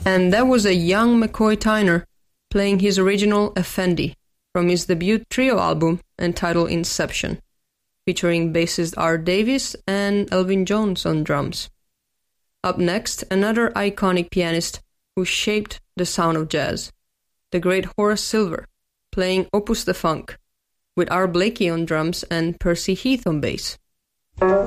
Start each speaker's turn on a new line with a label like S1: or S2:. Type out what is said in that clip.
S1: And that was a young McCoy Tyner playing his original Effendi from his debut trio album entitled Inception, featuring bassist Art Davis and Elvin Jones on drums. Up next, another iconic pianist who shaped the sound of jazz, the great Horace Silver, playing Opus the Funk, with Art Blakey on drums and Percy Heath on bass.